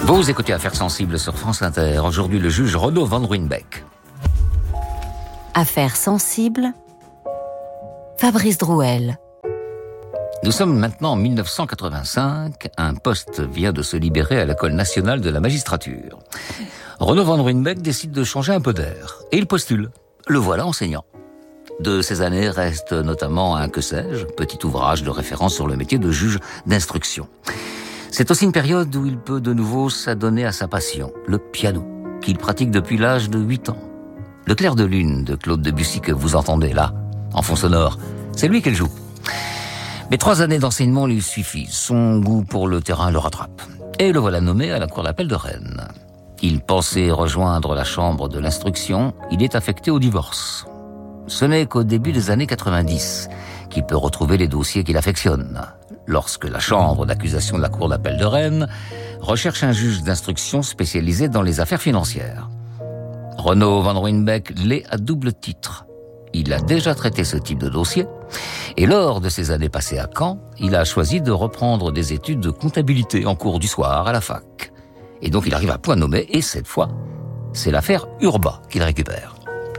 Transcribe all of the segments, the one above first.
Vous écoutez Affaires sensibles sur France Inter. Aujourd'hui, le juge Renaud Van Ruijnbeek. Affaires sensibles, Fabrice Drouel. Nous sommes maintenant en 1985. Un poste vient de se libérer à l'École nationale de la magistrature. Renaud Van Ruijnbeek décide de changer un peu d'air. Et il postule. Le voilà enseignant. De ces années reste notamment un Que sais-je, petit ouvrage de référence sur le métier de juge d'instruction. C'est aussi une période où il peut de nouveau s'adonner à sa passion, le piano, qu'il pratique depuis l'âge de 8 ans. Le clair de lune de Claude Debussy que vous entendez là, en fond sonore, c'est lui qu'il joue. Mais 3 années d'enseignement lui suffisent, son goût pour le terrain le rattrape. Et le voilà nommé à la cour d'appel de Rennes. Il pensait rejoindre la chambre de l'instruction, il est affecté au divorce. Ce n'est qu'au début des années 90 qu'il peut retrouver les dossiers qu'il affectionne. Lorsque la chambre d'accusation de la cour d'appel de Rennes recherche un juge d'instruction spécialisé dans les affaires financières. Renaud Van Ruijnbeek l'est à double titre. Il a déjà traité ce type de dossier et lors de ses années passées à Caen, il a choisi de reprendre des études de comptabilité en cours du soir à la fac. Et donc il arrive à point nommé et cette fois, c'est l'affaire Urbain qu'il récupère.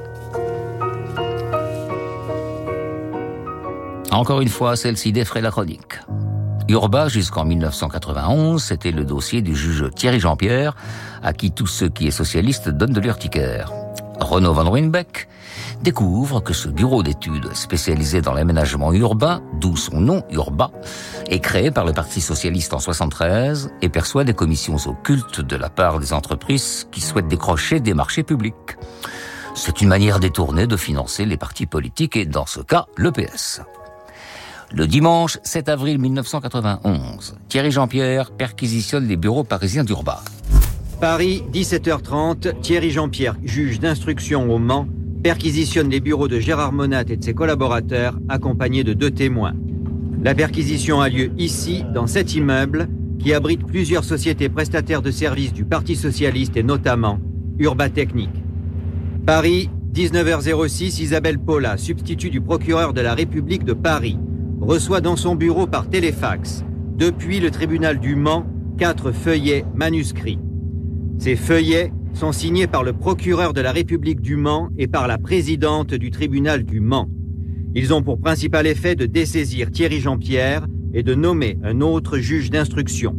Encore une fois, celle-ci défraie la chronique. Urbain, jusqu'en 1991, c'était le dossier du juge Thierry Jean-Pierre, à qui tout ce qui est socialiste donne de l'urticaire. Renaud Van Ruijnbeek découvre que ce bureau d'études spécialisé dans l'aménagement urbain, d'où son nom Urbain, est créé par le Parti socialiste en 1973 et perçoit des commissions occultes de la part des entreprises qui souhaitent décrocher des marchés publics. C'est une manière détournée de financer les partis politiques et, dans ce cas, le PS. Le dimanche 7 avril 1991, Thierry Jean-Pierre perquisitionne les bureaux parisiens d'Urbain. Paris, 17h30, Thierry Jean-Pierre, juge d'instruction au Mans, perquisitionne les bureaux de Gérard Monat et de ses collaborateurs, accompagnés de 2 témoins. La perquisition a lieu ici, dans cet immeuble, qui abrite plusieurs sociétés prestataires de services du Parti socialiste et notamment Urbain Technique. Paris, 19h06, Isabelle Paula, substitut du procureur de la République de Paris, reçoit dans son bureau par téléfax, depuis le tribunal du Mans, 4 feuillets manuscrits. Ces feuillets sont signés par le procureur de la République du Mans et par la présidente du tribunal du Mans. Ils ont pour principal effet de dessaisir Thierry Jean-Pierre et de nommer un autre juge d'instruction.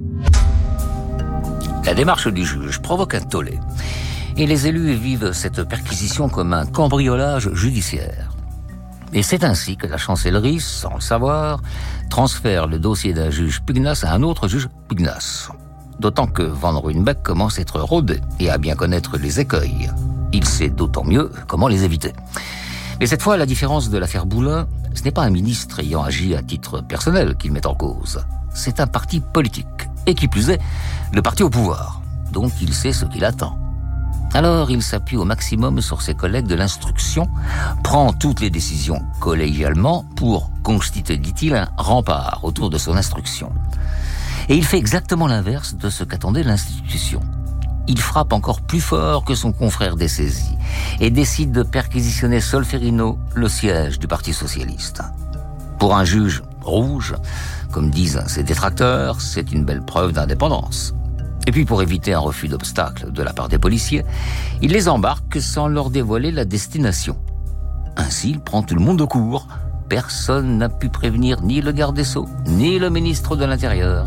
La démarche du juge provoque un tollé. Et les élus vivent cette perquisition comme un cambriolage judiciaire. Et c'est ainsi que la chancellerie, sans le savoir, transfère le dossier d'un juge pugnace à un autre juge pugnace. D'autant que Van Ruijnbeek commence à être rodé et à bien connaître les écueils. Il sait d'autant mieux comment les éviter. Mais cette fois, à la différence de l'affaire Boulin, ce n'est pas un ministre ayant agi à titre personnel qu'il met en cause. C'est un parti politique. Et qui plus est, le parti au pouvoir. Donc il sait ce qu'il attend. Alors, il s'appuie au maximum sur ses collègues de l'instruction, prend toutes les décisions collégialement pour constituer, dit-il, un rempart autour de son instruction. Et il fait exactement l'inverse de ce qu'attendait l'institution. Il frappe encore plus fort que son confrère dessaisi et décide de perquisitionner Solferino, le siège du Parti socialiste. Pour un juge rouge, comme disent ses détracteurs, c'est une belle preuve d'indépendance. Et puis pour éviter un refus d'obstacle de la part des policiers, il les embarque sans leur dévoiler la destination. Ainsi, il prend tout le monde au court. Personne n'a pu prévenir ni le garde des Sceaux, ni le ministre de l'Intérieur.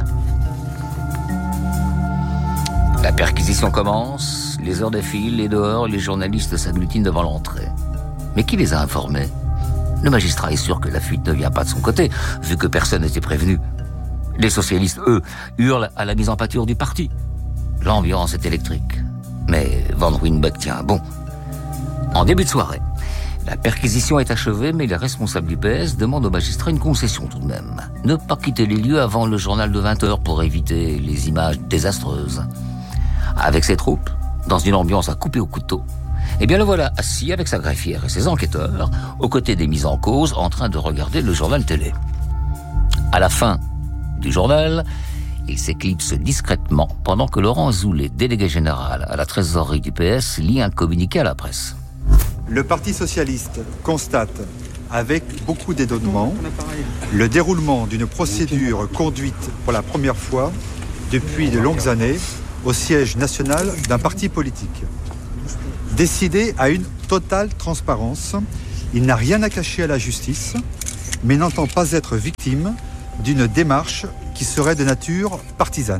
La perquisition commence, les heures défilent et dehors, les journalistes s'agglutinent devant l'entrée. Mais qui les a informés ? Le magistrat est sûr que la fuite ne vient pas de son côté, vu que personne n'était prévenu. Les socialistes, eux, hurlent à la mise en pâture du parti. L'ambiance est électrique. Mais Van Ruijnbeek tient bon. En début de soirée, la perquisition est achevée, mais les responsables du PS demandent au magistrat une concession tout de même. Ne pas quitter les lieux avant le journal de 20h pour éviter les images désastreuses. Avec ses troupes, dans une ambiance à couper au couteau, eh bien le voilà assis avec sa greffière et ses enquêteurs, aux côtés des mises en cause, en train de regarder le journal télé. À la fin du journal, il s'éclipse discrètement pendant que Laurent Azoulay, délégué général à la trésorerie du PS, lit un communiqué à la presse. Le Parti socialiste constate, avec beaucoup d'étonnement, le déroulement d'une procédure conduite pour la première fois depuis de longues années au siège national d'un parti politique. Décidé à une totale transparence, il n'a rien à cacher à la justice, mais n'entend pas être victime d'une démarche qui serait de nature partisane.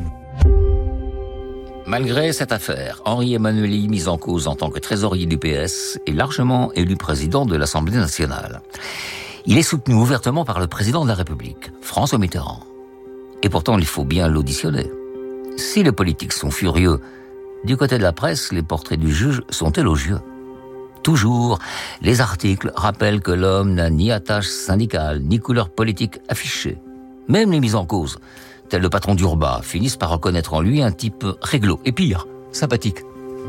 Malgré cette affaire, Henri Emmanuelli, mis en cause en tant que trésorier du PS, est largement élu président de l'Assemblée nationale. Il est soutenu ouvertement par le président de la République, François Mitterrand. Et pourtant, il faut bien l'auditionner. Si les politiques sont furieux, du côté de la presse, les portraits du juge sont élogieux. Toujours, les articles rappellent que l'homme n'a ni attache syndicale, ni couleur politique affichée. Même les mises en cause, tel le patron d'Urba, finissent par reconnaître en lui un type réglo, et pire, sympathique.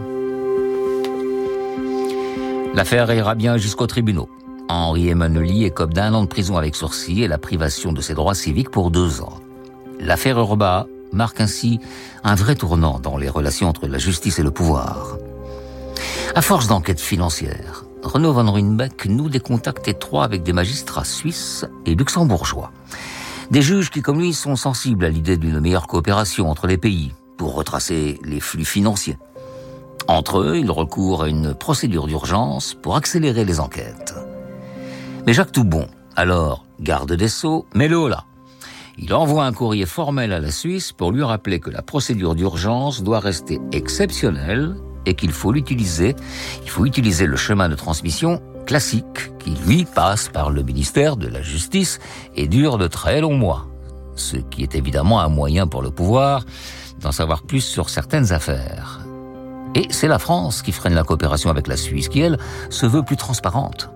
L'affaire ira bien jusqu'aux tribunaux. Henri Emmanuelli écope d'1 an de prison avec sursis et la privation de ses droits civiques pour 2 ans. L'affaire Urba marque ainsi un vrai tournant dans les relations entre la justice et le pouvoir. À force d'enquêtes financières, Renaud van Ruijnbeek noue des contacts étroits avec des magistrats suisses et luxembourgeois. Des juges qui, comme lui, sont sensibles à l'idée d'une meilleure coopération entre les pays pour retracer les flux financiers. Entre eux, ils recourent à une procédure d'urgence pour accélérer les enquêtes. Mais Jacques Toubon, alors garde des Sceaux, met le holà. Il envoie un courrier formel à la Suisse pour lui rappeler que la procédure d'urgence doit rester exceptionnelle et qu'il faut utiliser le chemin de transmission classique qui, lui, passe par le ministère de la Justice et dure de très longs mois. Ce qui est évidemment un moyen pour le pouvoir d'en savoir plus sur certaines affaires. Et c'est la France qui freine la coopération avec la Suisse, qui, elle, se veut plus transparente.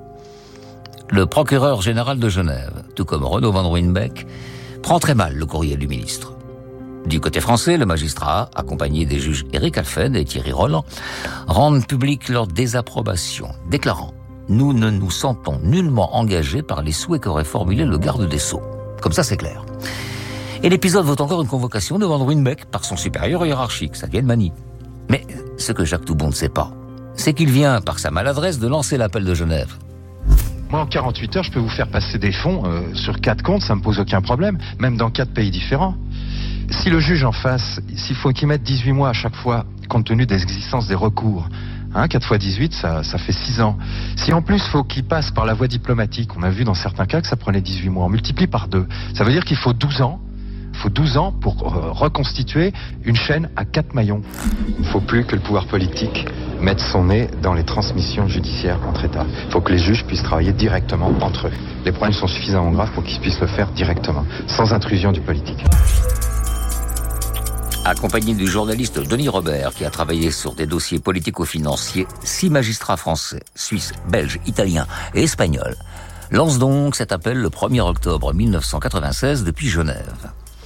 Le procureur général de Genève, tout comme Renaud van Ruijnbeek, prend très mal le courrier du ministre. Du côté français, le magistrat, accompagné des juges Éric Alphen et Thierry Roland, rendent public leur désapprobation, déclarant « Nous ne nous sentons nullement engagés par les souhaits qu'aurait formulés le garde des Sceaux. » Comme ça, c'est clair. Et l'épisode vaut encore une convocation de Van Ruijnbeek par son supérieur hiérarchique, ça vient de Mani. Mais ce que Jacques Toubon ne sait pas, c'est qu'il vient, par sa maladresse, de lancer l'appel de Genève. Moi, en 48 heures, je peux vous faire passer des fonds sur 4 comptes, ça me pose aucun problème, même dans 4 pays différents. Si le juge en face, s'il faut qu'il mette 18 mois à chaque fois, compte tenu des existences des recours, 4 x 18, ça fait 6 ans. Si en plus, il faut qu'il passe par la voie diplomatique, on a vu dans certains cas que ça prenait 18 mois, on multiplie par 2. Ça veut dire qu'il faut 12 ans. Il faut 12 ans pour reconstituer une chaîne à 4 maillons. Il ne faut plus que le pouvoir politique mette son nez dans les transmissions judiciaires entre États. Il faut que les juges puissent travailler directement entre eux. Les problèmes sont suffisamment graves pour qu'ils puissent le faire directement, sans intrusion du politique. Accompagné du journaliste Denis Robert, qui a travaillé sur des dossiers politico-financiers, 6 magistrats français, suisses, belges, italiens et espagnols lancent donc cet appel le 1er octobre 1996 depuis Genève.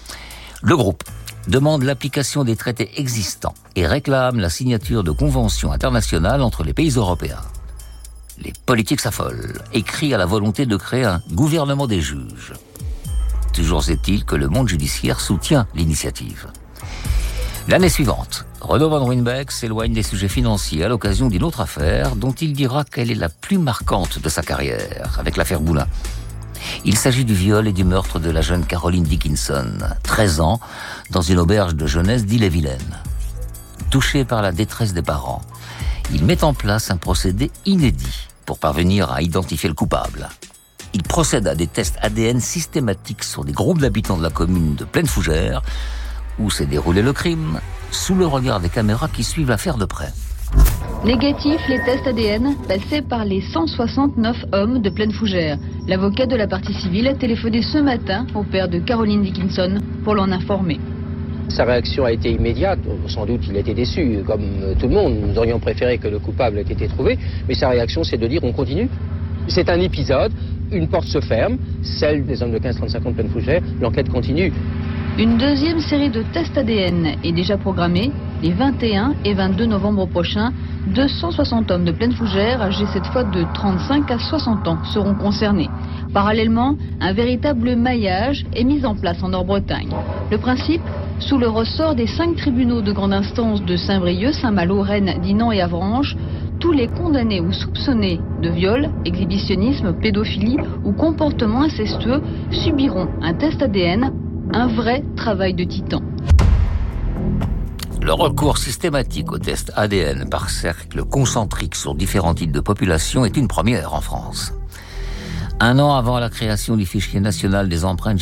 Le groupe demande l'application des traités existants et réclame la signature de conventions internationales entre les pays européens. Les politiques s'affolent et crient à la volonté de créer un gouvernement des juges. Toujours est-il que le monde judiciaire soutient l'initiative. L'année suivante, Renaud van Ruijnbeek s'éloigne des sujets financiers à l'occasion d'une autre affaire dont il dira qu'elle est la plus marquante de sa carrière, avec l'affaire Boulin. Il s'agit du viol et du meurtre de la jeune Caroline Dickinson, 13 ans, dans une auberge de jeunesse d'Ille-et-Vilaine. Touché par la détresse des parents, il met en place un procédé inédit pour parvenir à identifier le coupable. Il procède à des tests ADN systématiques sur des groupes d'habitants de la commune de Plaine-Fougère, où s'est déroulé le crime, sous le regard des caméras qui suivent l'affaire de près. Négatifs, les tests ADN passés par les 169 hommes de Plaine-Fougère. L'avocat de la partie civile a téléphoné ce matin au père de Caroline Dickinson pour l'en informer. Sa réaction a été immédiate, sans doute il a été déçu, comme tout le monde. Nous aurions préféré que le coupable ait été trouvé, mais sa réaction c'est de dire on continue. C'est un épisode, une porte se ferme, celle des hommes de 15-35 ans de Plaine-Fougère, l'enquête continue. Une deuxième série de tests ADN est déjà programmée. Les 21 et 22 novembre prochains, 260 hommes de Plaine-Fougère, âgés cette fois de 35 à 60 ans, seront concernés. Parallèlement, un véritable maillage est mis en place en Nord-Bretagne. Le principe, sous le ressort des 5 tribunaux de grande instance de Saint-Brieuc, Saint-Malo, Rennes, Dinan et Avranches, tous les condamnés ou soupçonnés de viol, exhibitionnisme, pédophilie ou comportement incestueux subiront un test ADN. Un vrai travail de titan. Le recours systématique aux tests ADN par cercle concentrique sur différents types de population est une première en France. 1 an avant la création du fichier national des empreintes